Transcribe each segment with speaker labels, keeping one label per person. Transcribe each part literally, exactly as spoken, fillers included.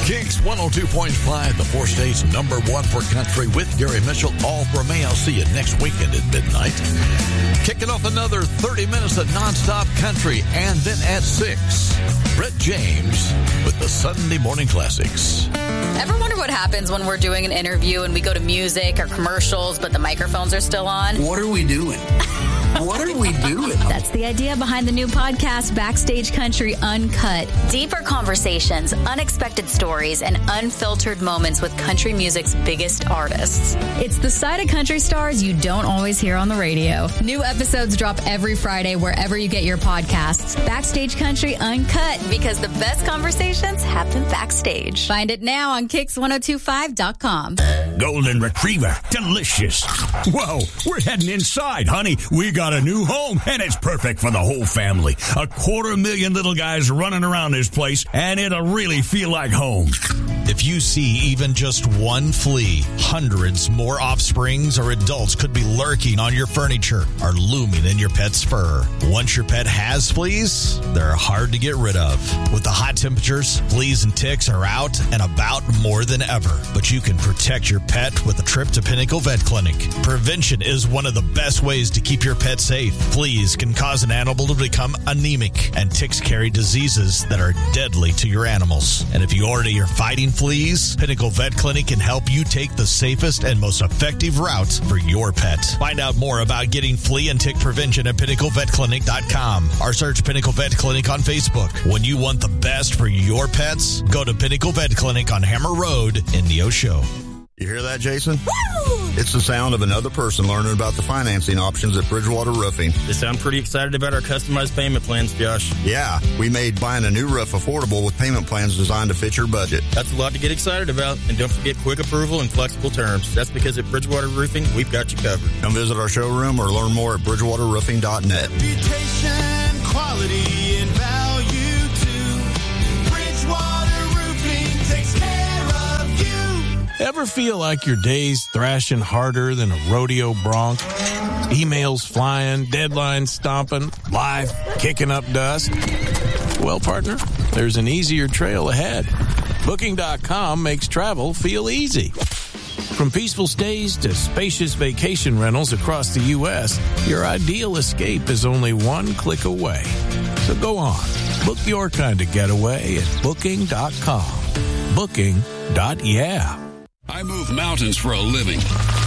Speaker 1: Kicks one oh two point five, the four states number one for country with Gary Mitchell. All for me. I'll see you next weekend at midnight. Kicking off another thirty minutes of nonstop country. And then at six, Brett James with the Sunday Morning Classics.
Speaker 2: Ever wonder what happens when we're doing an interview and we go to music or commercials, but the microphones are still on?
Speaker 3: What are we doing? What are we doing?
Speaker 2: That's the idea behind the new podcast, Backstage Country Uncut. Deeper conversations, unexpected stories, and unfiltered moments with country music's biggest artists. It's the side of country stars you don't always hear on the radio. New episodes drop every Friday wherever you get your podcasts. Backstage Country Uncut, because the best conversations happen backstage. Find it now on kicks ten twenty-five dot com.
Speaker 4: Golden Retriever. Delicious. Whoa, we're heading inside, honey. We got a new home, and it's perfect for the whole family. A quarter million little guys running around this place, and it'll really feel like home.
Speaker 5: If you see even just one flea, hundreds more offsprings or adults could be lurking on your furniture or looming in your pet's fur. Once your pet has fleas, they're hard to get rid of. With the hot temperatures, fleas and ticks are out and about more than ever. But you can protect your pet with a trip to Pinnacle Vet Clinic. Prevention is one of the best ways to keep your pet safe. Fleas can cause an animal to become anemic, and ticks carry diseases that are deadly to your animals. And if you already are fighting fleas, Pinnacle Vet Clinic can help you take the safest and most effective route for your pet. Find out more about getting flea and tick prevention at pinnacle vet clinic dot com or search Pinnacle Vet Clinic on Facebook. When you want the best for your pets, go to Pinnacle Vet Clinic on Hammer Road in Neosho.
Speaker 6: You hear that, Jason?
Speaker 2: Woo!
Speaker 6: It's the sound of another person learning about the financing options at Bridgewater Roofing.
Speaker 7: They sound pretty excited about our customized payment plans, Josh.
Speaker 6: Yeah, we made buying a new roof affordable with payment plans designed to fit your budget.
Speaker 7: That's a lot to get excited about. And don't forget quick approval and flexible terms. That's because at Bridgewater Roofing, we've got you covered.
Speaker 6: Come visit our showroom or learn more at bridgewater roofing dot net.
Speaker 8: Reputation, quality, and value too. Bridgewater Roofing takes care of you.
Speaker 9: Ever feel like your day's thrashing harder than a rodeo bronc? Emails flying, deadlines stomping, life kicking up dust? Well, partner, there's an easier trail ahead. Booking dot com makes travel feel easy. From peaceful stays to spacious vacation rentals across the U S, your ideal escape is only one click away. So go on, book your kind of getaway at booking dot com. Booking. Yeah.
Speaker 10: I move mountains for a living.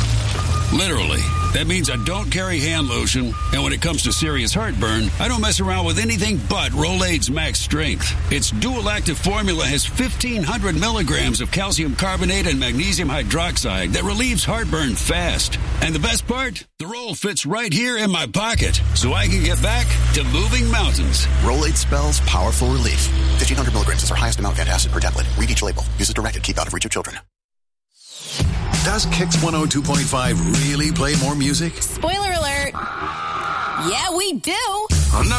Speaker 10: Literally. That means I don't carry hand lotion, and when it comes to serious heartburn, I don't mess around with anything but Rolaids Max Strength. Its dual-active formula has fifteen hundred milligrams of calcium carbonate and magnesium hydroxide that relieves heartburn fast. And the best part? The roll fits right here in my pocket, so I can get back to moving mountains.
Speaker 11: Rolaids spells powerful relief. fifteen hundred milligrams is our highest amount of antacid per tablet. Read each label. Use as directed. Keep out of reach of children.
Speaker 12: Does Kicks one oh two point five really play more music?
Speaker 2: Spoiler alert. Yeah, we do.
Speaker 12: Oh, no.